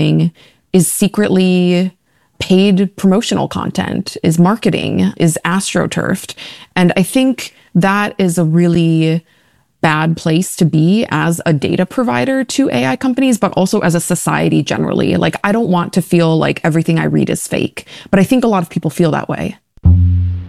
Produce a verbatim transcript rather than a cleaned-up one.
is secretly paid promotional content, is marketing, is astroturfed. And I think that is a really bad place to be as a data provider to A I companies, but also as a society generally. Like, I don't want to feel like everything I read is fake, but I think a lot of people feel that way.